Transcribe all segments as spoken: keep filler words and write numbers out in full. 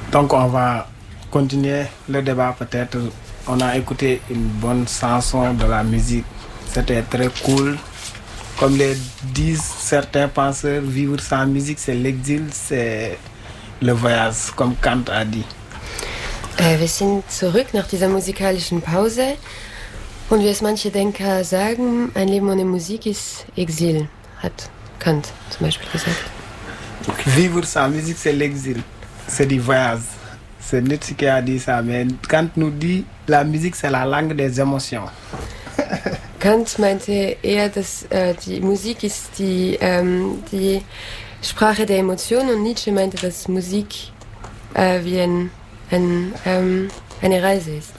Donc on va continuer le débat peut-être. On a écouté une bonne chanson de la musique. C'était très cool. Comme le disent certains penseurs, vivre sans musique, c'est l'exil, c'est le voyage, comme Kant a dit. Äh, wir sind zurück nach dieser musikalischen Pause. Und wie es manche Denker sagen, ein Leben ohne Musik ist Exil, hat Kant zum Beispiel gesagt. Vivre sans musique, c'est l'exil, c'est du voyage. C'est Nietzsche qui a dit ça, mais Kant nous dit la musique, c'est la langue des émotions. Kant meinte eher, dass äh, die Musik ist die, ähm, die Sprache der Emotionen und Nietzsche meinte, dass Musik äh, wie ein, ein, ähm, eine Reise ist.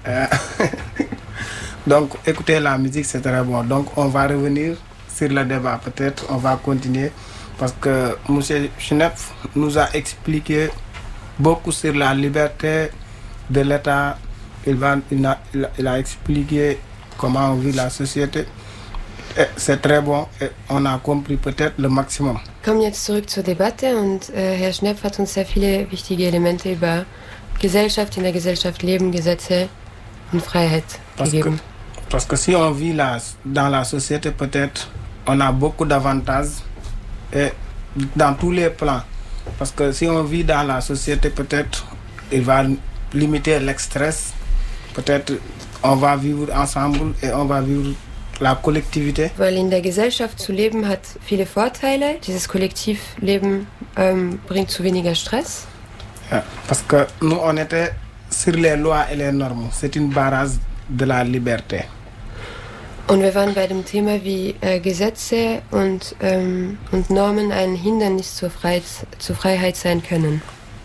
Donc, écouter la musique, c'est très bon. Donc, on va revenir sur le débat. Peut-être on va continuer parce que M. Chenef nous a expliqué beaucoup sur la liberté de l'État. Il, va, il, a, il, a, il a expliqué comment on vit la société. Et c'est très bon et on a compris peut-être le maximum. Wir kommen jetzt zurück zur Debatte und äh, Herr Schnepf hat uns sehr viele wichtige Elemente über Gesellschaft, in der Gesellschaft leben, Gesetze und Freiheit parce gegeben. Que, parce que si on vit la, dans la société, peut-être on a beaucoup d'avantages et dans tous les plans. Parce que si on vit dans la société, peut-être il va limiter l'extress. Peut-être on va vivre ensemble et on va vivre la collectivité. Weil in der Gesellschaft zu leben hat viele Vorteile. Dieses Kollektivleben ähm, bringt zu weniger Stress. Ja, parce que nous on était sur les lois et les normes. C'est une barrage de la liberté. Und wir waren bei dem Thema, wie äh, Gesetze und, ähm, und Normen ein Hindernis zur Freiheit, zur Freiheit sein können.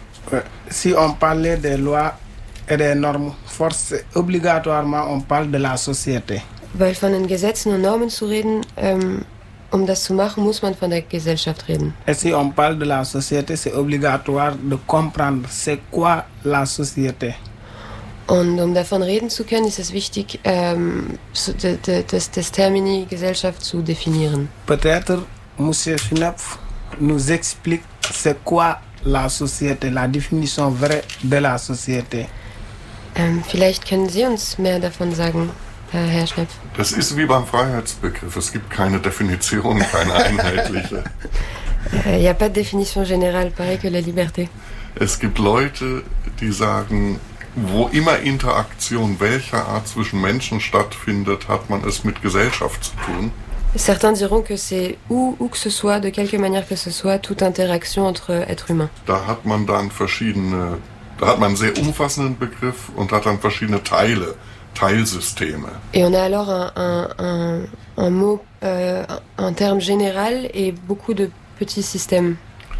Si on parlait des lois et des normes, force, obligatoirement on parle de la société. Weil von den Gesetzen und Normen zu reden, ähm, um das zu machen, muss man von der Gesellschaft reden. Et si on parle de la société, c'est obligatoire de comprendre c'est quoi la société. Und um davon reden zu können, ist es wichtig, ähm, so, de, de, das, das Termini Gesellschaft zu definieren. Peut-être M. Chenef nous explique c'est quoi la société, la définition vraie de la société. Ähm, vielleicht können Sie uns mehr davon sagen, äh, Herr Schnepf. Das ist wie beim Freiheitsbegriff. Es gibt keine Definition, keine einheitliche. Il n'y a pas de définition générale, pareil que la liberté. Es gibt Leute, die sagen, wo immer Interaktion welcher Art zwischen Menschen stattfindet, hat man es mit Gesellschaft zu tun. Certains diront que c'est où, où que ce soit, de quelque manière que ce soit, toute interaction entre êtres humains. Da hat man dann verschiedene, da hat man einen sehr umfassenden Begriff und hat dann verschiedene Teile, Teilsysteme. Et on a alors un, un, un, un mot, euh, un terme général et beaucoup de petits systèmes.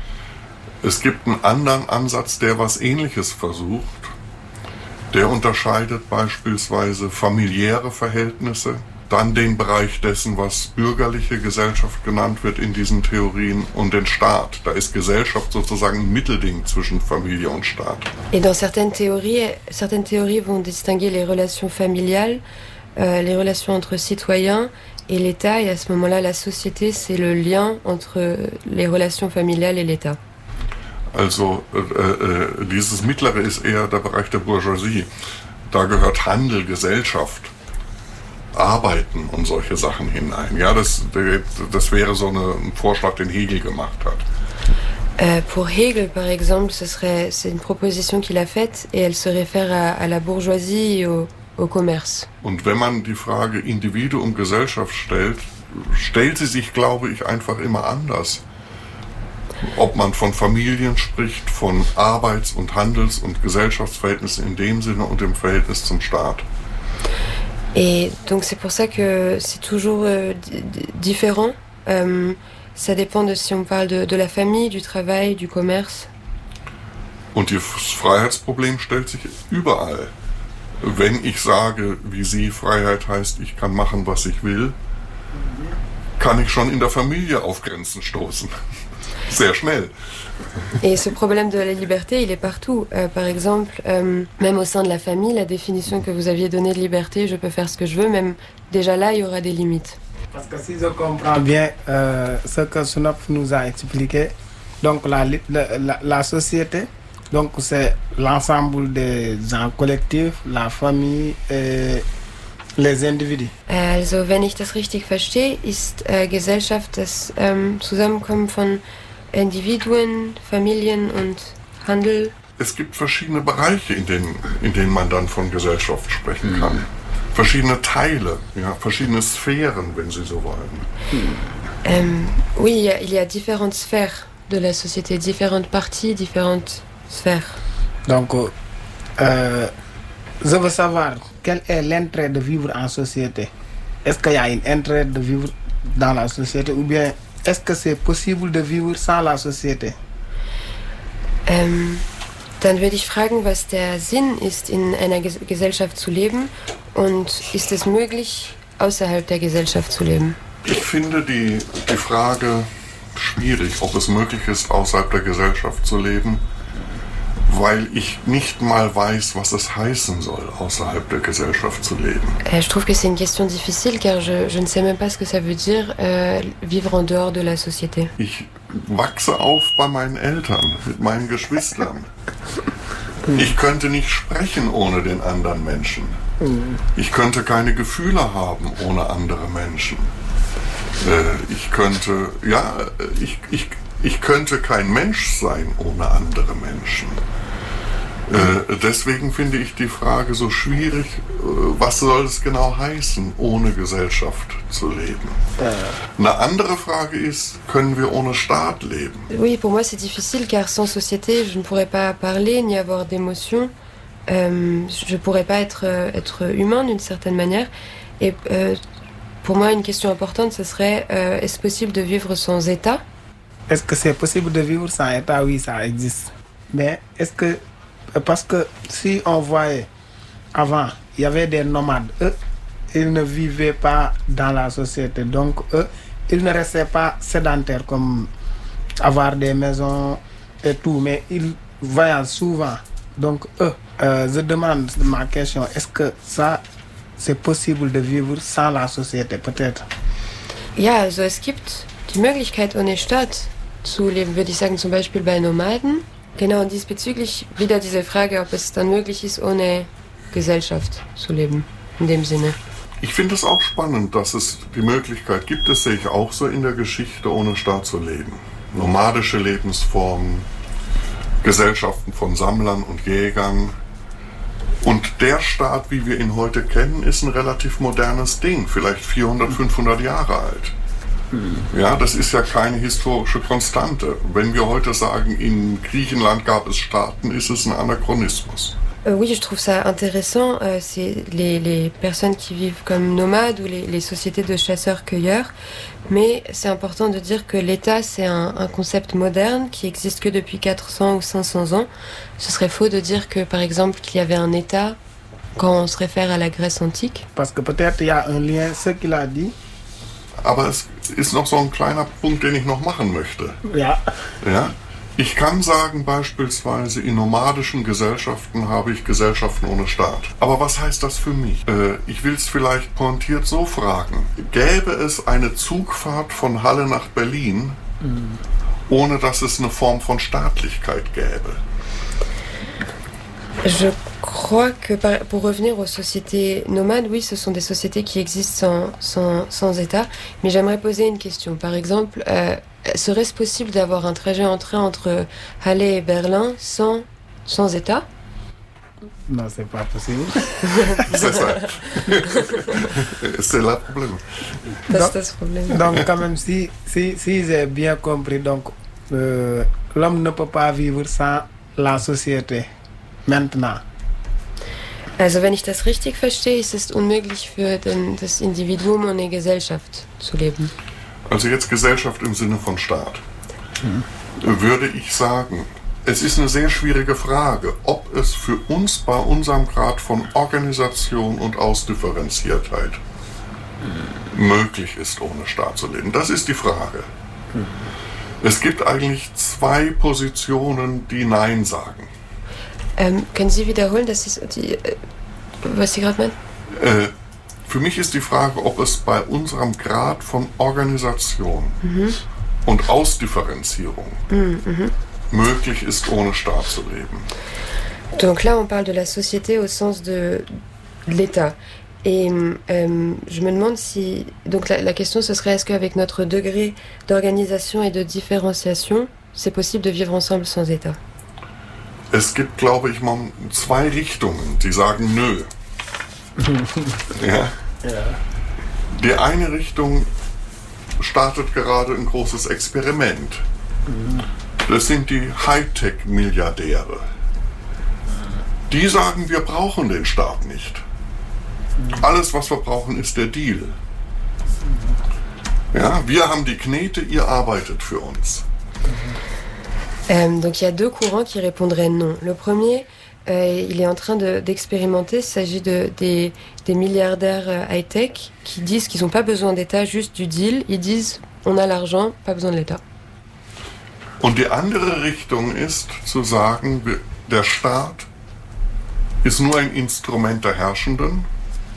Es gibt einen anderen Ansatz, der was Ähnliches versucht. Der unterscheidet beispielsweise familiäre Verhältnisse, dann den Bereich dessen, was bürgerliche Gesellschaft genannt wird in diesen Theorien, und den Staat. Da ist Gesellschaft sozusagen ein Mittelding zwischen Familie und Staat. Et dans certaines théories, certaines théories vont distinguer les relations familiales, euh, les relations entre citoyens et l'État, et à ce moment-là, la société, c'est le lien entre les relations familiales et l'État. Also äh, äh, dieses Mittlere ist eher der Bereich der Bourgeoisie. Da gehört Handel, Gesellschaft, Arbeiten und solche Sachen hinein. Ja, das, das wäre so eine, ein Vorschlag, den Hegel gemacht hat. Euh, pour Hegel, par exemple, ce serait, c'est une proposition qu'il a faite et elle se réfère à, à la bourgeoisie et au, au commerce. Und wenn man die Frage Individuum, Gesellschaft stellt, stellt sie sich, glaube ich, einfach immer anders. Ob man von Familien spricht, von Arbeits- und Handels- und Gesellschaftsverhältnissen in dem Sinne und im Verhältnis zum Staat. Et donc c'est pour ça que c'est toujours euh, d- différent. Euh, ça dépend de si on parle de, de la famille, du travail, du commerce. Und das Freiheitsproblem stellt sich überall. Wenn ich sage, wie Sie, Freiheit heißt, ich kann machen, was ich will, kann ich schon in der Familie auf Grenzen stoßen. Sehr schnell. Et ce problème de la liberté, il est partout. Euh, par exemple, euh, même au sein de la famille, la définition que vous aviez donnée de liberté, je peux faire ce que je veux, même déjà là, il y aura des limites. Parce que si je comprends bien euh, ce que Chenef nous a expliqué, donc la, la, la société, Donc c'est l'ensemble des gens collectifs, la famille et les Individuen. Also wenn ich das richtig verstehe, ist äh, Gesellschaft das ähm, Zusammenkommen von Individuen, Familien und Handel. Es gibt verschiedene Bereiche, in denen, in denen man dann von Gesellschaft sprechen kann. Mhm. Verschiedene Teile, ja, verschiedene Sphären, wenn Sie so wollen. Mhm. Ähm, oui, il y, a, il y a différentes sphères de la société, différentes parties, différentes sphères. Donc, euh, je veux savoir, quel est l'intérêt de vivre en société? Est-ce qu'il y a un intérêt de vivre dans la société ou bien est-ce que c'est possible de vivre sans la société? Ähm, dann würde ich fragen, was der Sinn ist, in einer Ges- Gesellschaft zu leben und ist es möglich, außerhalb der Gesellschaft zu leben? Ich finde die, die Frage schwierig, ob es möglich ist, außerhalb der Gesellschaft zu leben, weil ich nicht mal weiß, was es heißen soll, außerhalb der Gesellschaft zu leben. Euh, je trouve que c'est une question difficile car je, je ne sais même pas ce que ça veut dire euh, vivre en dehors de la société. Ich wachse auf bei meinen Eltern, mit meinen Geschwistern. Ich könnte nicht sprechen ohne den anderen Menschen. Ich könnte keine Gefühle haben ohne andere Menschen. Äh, ich könnte, ja, ich, ich, ich könnte kein Mensch sein ohne andere Menschen. Äh, deswegen finde ich die Frage so schwierig, äh, was soll es genau heißen, ohne Gesellschaft zu leben? Eine andere Frage ist, können wir ohne Staat leben? Oui, pour moi c'est difficile car sans société je ne pourrais pas parler ni avoir d'émotions. Euh, je ne pourrais pas être, être humain d'une certaine manière. Et euh, pour moi une question importante ce serait, euh, est-ce possible de vivre sans État? Est-ce que c'est possible de vivre sans État? Oui, ça existe. Mais est-ce que... Parce que si on voyait avant, il y avait des nomades. Eux, ils ne vivaient pas dans la société. Donc, eux, ils ne restaient pas sédentaires comme avoir des maisons et tout. Mais ils voyagent souvent. Donc, eux, euh, je demande ma question, est-ce que ça, c'est possible de vivre sans la société, peut-être? Ja, also es gibt die Möglichkeit, ohne Staat zu leben, würde ich sagen, zum Beispiel bei Nomaden. Genau, und diesbezüglich wieder diese Frage, ob es dann möglich ist, ohne Gesellschaft zu leben, in dem Sinne. Ich finde es auch spannend, dass es die Möglichkeit gibt, das sehe ich auch so in der Geschichte, ohne Staat zu leben. Nomadische Lebensformen, Gesellschaften von Sammlern und Jägern. Und der Staat, wie wir ihn heute kennen, ist ein relativ modernes Ding, vielleicht vierhundert, fünfhundert Jahre alt. Ja, das ist ja keine historische Konstante. Wenn wir heute sagen, in Griechenland gab es Staaten, ist es ein Anachronismus. Euh, oui, je trouve ça intéressant, euh, c'est les, les personnes qui vivent comme nomades ou les, les sociétés de chasseurs-cueilleurs. Mais c'est important de dire que l'État, c'est un, un concept moderne qui existe que depuis quatre cents ou cinq cents ans. Ce serait faux de dire que, par exemple, qu'il y avait un État quand on se réfère à la Grèce antique. Parce que peut-être il y a un lien, ce qu'il a dit. Aber es ist noch so ein kleiner Punkt, den ich noch machen möchte. Ja. Ja? Ich kann sagen, beispielsweise in nomadischen Gesellschaften habe ich Gesellschaften ohne Staat. Aber was heißt das für mich? Äh, ich will es vielleicht pointiert so fragen. Gäbe es eine Zugfahrt von Halle nach Berlin, mhm. ohne dass es eine Form von Staatlichkeit gäbe? Je crois que pour revenir aux sociétés nomades, oui, ce sont des sociétés qui existent sans, sans, sans État. Mais j'aimerais poser une question. Par exemple, euh, serait-ce possible d'avoir un trajet en train entre Halle et Berlin sans, sans État? Non, c'est pas possible. C'est ça. C'est là le problème. C'est ça le problème. Donc, quand même, si, si, si j'ai bien compris, donc, euh, l'homme ne peut pas vivre sans la société. Maintenant. Also wenn ich das richtig verstehe, ist es unmöglich für den, das Individuum ohne Gesellschaft zu leben. Also jetzt Gesellschaft im Sinne von Staat. Hm. Würde ich sagen, es ist eine sehr schwierige Frage, ob es für uns bei unserem Grad von Organisation und Ausdifferenziertheit hm. möglich ist, ohne Staat zu leben. Das ist die Frage. Hm. Es gibt eigentlich zwei Positionen, die Nein sagen. Ähm, können Sie wiederholen, das ist die, äh, was Sie gerade meinen? Äh, für mich ist die Frage, ob es bei unserem Grad von Organisation mhm. und Ausdifferenzierung mhm. möglich ist, ohne Staat zu leben. Donc là, on parle de la société au sens de l'État. Et euh, je me demande si... Donc la, la question, ce serait, est-ce qu'avec notre degré d'organisation et de différenciation, c'est possible de vivre ensemble sans État? Es gibt, glaube ich, mal zwei Richtungen, die sagen nö. Ja. Ja. Die eine Richtung startet gerade ein großes Experiment. Das sind die Hightech-Milliardäre. Die sagen, wir brauchen den Staat nicht. Alles, was wir brauchen, ist der Deal. Ja, wir haben die Knete, ihr arbeitet für uns. Euh, donc il y a deux courants qui répondraient non. Le premier, euh, il est en train de, d'expérimenter, il s'agit de, des, des milliardaires euh, high-tech qui disent qu'ils n'ont pas besoin d'État, juste du deal. Ils disent, on a l'argent, pas besoin de l'État. Und die andere Richtung ist zu sagen, der Staat ist nur ein Instrument der Herrschenden.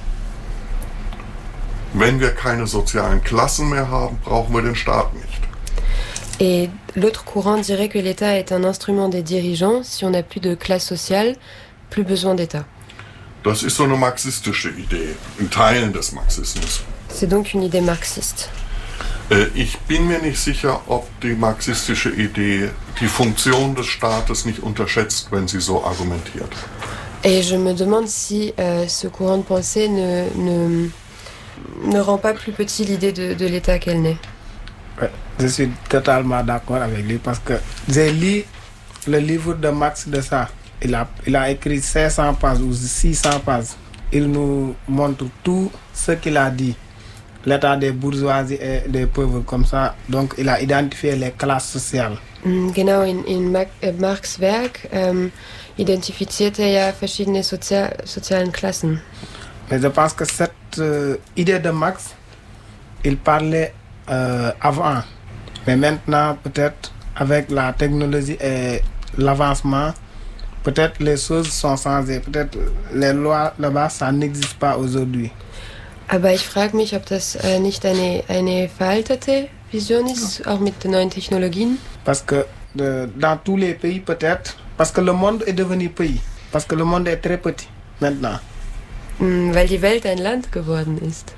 Wenn wir keine sozialen Klassen mehr haben, brauchen wir den Staat nicht. Et l'autre courant dirait que l'État est un instrument des dirigeants. Si on n'a plus de classe sociale, plus besoin d'État. Das ist so eine marxistische Idee, in Teilen des Marxismus. C'est donc une idée marxiste. Äh, ich bin mir nicht sicher, ob die marxistische Idee die Funktion des Staates nicht unterschätzt, wenn sie so argumentiert. Et je me demande si euh, ce courant de pensée ne, ne, ne rend pas plus petit l'idée de, de l'État qu'elle n'est. Ouais, je suis totalement d'accord avec lui parce que j'ai lu le livre de Marx de ça. Il a, il a écrit cinq cents pages ou six cents pages. Il nous montre tout ce qu'il a dit. L'état des bourgeoisies et des pauvres comme ça. Donc il a identifié les classes sociales. Genau, in, in Marx' Werk ähm, identifiziert er ja verschiedene Sozia- sozialen Klassen. Mais je pense que cette euh, idée de Marx, il parlait euh, avant. Mais maintenant, peut-être, avec la technologie et l'avancement, peut-être les choses sont changées. Peut-être les lois là-bas, ça n'existe pas aujourd'hui. Aber ich frage mich, ob das äh, nicht eine, eine veraltete Vision ist, auch mit den neuen Technologien. Parce que de, dans tous les pays, peut-être, parce que le monde est devenu pays. Parce que le monde est très petit maintenant. Mm, weil die Welt ein Land geworden ist.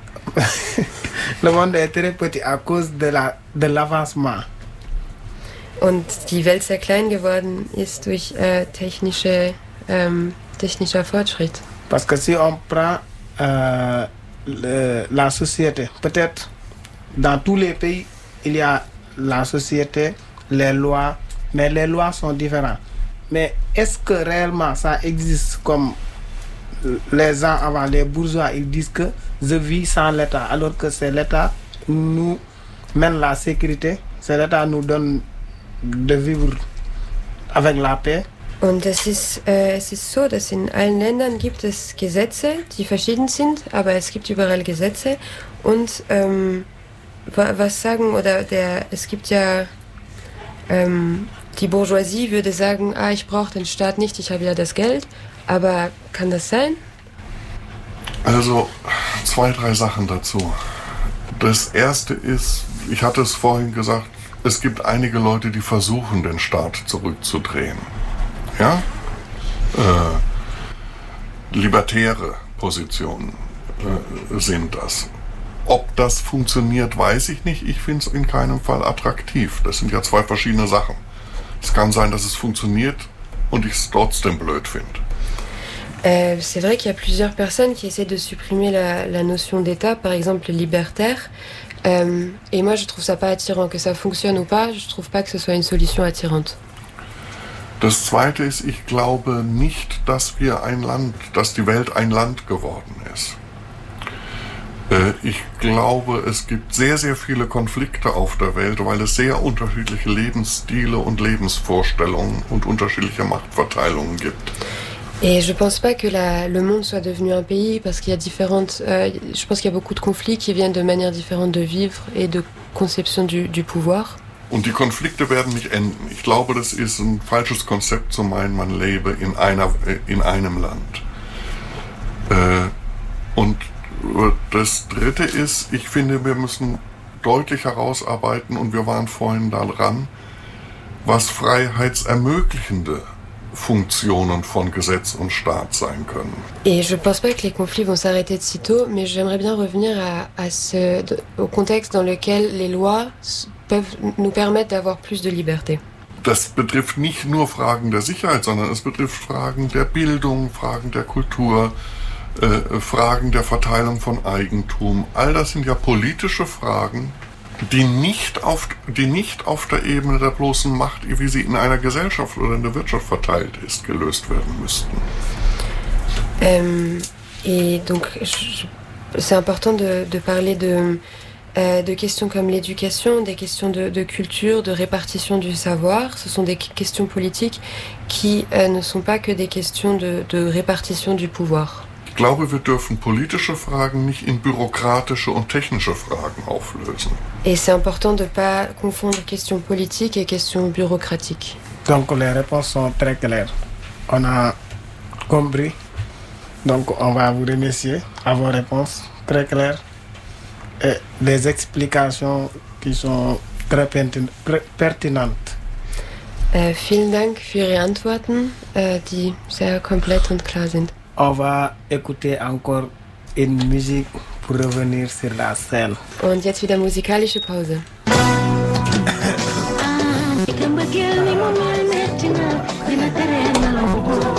Le monde est très petit à cause de, la, de l'avancement. Und die Welt sehr klein geworden ist durch äh, technische, ähm, technischer Fortschritt. Parce que si on prend euh, le, la société, peut-être dans tous les pays, il y a la société, les lois, mais les lois sont différentes. Mais est-ce que réellement ça existe comme les gens avant, les bourgeois, ils disent que je vis sans l'État, alors que c'est l'État qui nous mène la sécurité, c'est l'État qui nous donne de vivre avec la paix. Und es ist, äh, es ist so, dass in allen Ländern gibt es Gesetze, die verschieden sind, aber es gibt überall Gesetze. Und ähm, was sagen, oder der, es gibt ja, ähm, die Bourgeoisie würde sagen, ah, ich brauche den Staat nicht, ich habe ja das Geld. Aber kann das sein? Also zwei, drei Sachen dazu. Das erste ist, ich hatte es vorhin gesagt, es gibt einige Leute, die versuchen, den Staat zurückzudrehen. Ja? Äh, libertäre Positionen äh, sind das. Ob das funktioniert, weiß ich nicht. Ich finde es in keinem Fall attraktiv. Das sind ja zwei verschiedene Sachen. Es kann sein, dass es funktioniert und ich es trotzdem blöd finde. Euh, c'est vrai qu'il y a plusieurs personnes qui essaient de supprimer la, la notion d'État, par exemple les libertaires. Euh, et moi, je trouve ça pas attirant. Que ça fonctionne ou pas, je trouve pas que ce soit une solution attirante. Das Zweite ist, ich glaube nicht, dass wir ein Land, dass die Welt ein Land geworden ist. Äh, ich glaube, es gibt sehr, sehr viele Konflikte auf der Welt, weil es sehr unterschiedliche Lebensstile und Lebensvorstellungen und unterschiedliche Machtverteilungen gibt. Et je pense pas que la, le monde soit devenu un pays parce qu'il y a différentes. Euh, je pense qu'il y a beaucoup de conflits qui viennent de manières différentes de vivre et de conception du, du pouvoir. Und die Konflikte werden nicht enden. Ich glaube, das ist ein falsches Konzept zu meinen, man lebe in einer, in einem Land. Äh, und das Dritte ist, ich finde, wir müssen deutlich herausarbeiten und wir waren vorhin daran, was freiheitsermöglichende Funktionen von Gesetz und Staat sein können. Et je ne pense pas que les conflits vont s'arrêter de sitôt, mais j'aimerais bien revenir à, à ce, de, au contexte dans lequel les lois peuvent nous permettre d'avoir plus de liberté. Das betrifft nicht nur Fragen der Sicherheit, sondern es betrifft Fragen der Bildung, Fragen der Kultur, äh, Fragen der Verteilung von Eigentum. All das sind ja politische Fragen, die nicht auf, die nicht auf der Ebene der bloßen Macht, wie sie in einer Gesellschaft oder in der Wirtschaft verteilt ist, gelöst werden müssten. Euh, et donc, je, c'est important de, de parler de, euh, de questions comme l'éducation, des questions de, de culture, de répartition du savoir. Ce sont des questions politiques qui euh, ne sont pas que des questions de, de répartition du pouvoir. Ich glaube, wir dürfen politische Fragen nicht in bürokratische und technische Fragen auflösen. Et c'est important de ne pas confondre questions politiques et questions bureaucratiques. Donc les réponses sont très claires. On a compris. Donc on va vous remercier à vos réponses très claires et des explications qui sont très pertinentes. Äh, vielen Dank für Ihre Antworten, äh, die sehr komplett und klar sind. On va écouter encore une musique pour revenir sur la scène. Und jetzt wieder musikalische Pause.